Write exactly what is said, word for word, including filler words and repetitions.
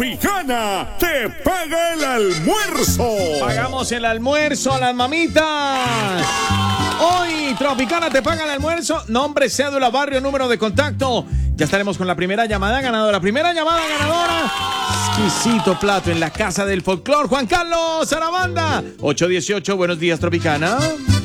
Tropicana te paga el almuerzo. Pagamos el almuerzo a las mamitas. Hoy Tropicana te paga el almuerzo. Nombre, cédula, barrio, número de contacto. Ya estaremos con la primera llamada ganadora. Primera llamada ganadora. Exquisito plato en la Casa del Folclor. Juan Carlos Arabanda. ocho dieciocho, buenos días, Tropicana.